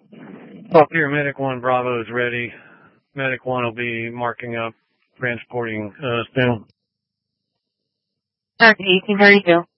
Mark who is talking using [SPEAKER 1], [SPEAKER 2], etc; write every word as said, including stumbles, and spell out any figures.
[SPEAKER 1] Up here, Medic one Bravo is ready. Medic one will be marking up, transporting uh, soon.
[SPEAKER 2] Target eighteen thirty-two.